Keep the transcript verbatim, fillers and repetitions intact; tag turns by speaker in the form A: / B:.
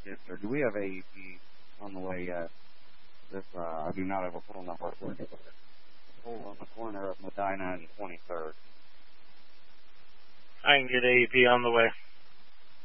A: Yes, sir. Do we have A E P on the way yet? This, uh, I do not have a full number for it. Hold on the corner of Medina and twenty-third.
B: I can get A E P on the way.